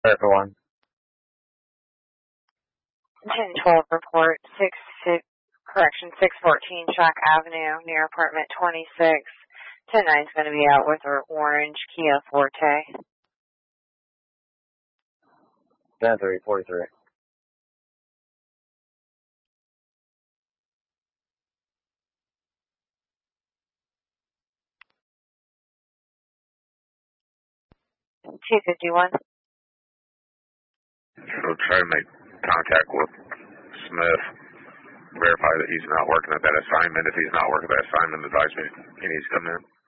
Everyone. 1012 report, 614 Shock Avenue, near apartment 26. 109's going to be out with her orange Kia Forte. 10-3-43. $251. So try to make contact with Smith, verify that he's not working at that assignment. If he's not working at that assignment, advise me he needs to come in.